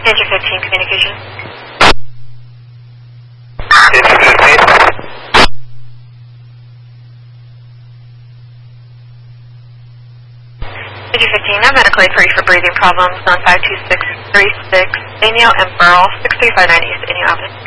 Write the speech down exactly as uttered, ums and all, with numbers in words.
Danger fifteen, communication. Danger fifteen. Danger fifteen, no medical aid for you for breathing problems on five two six three six, Daniel and Burl, six three five nine East Inyo Avenue.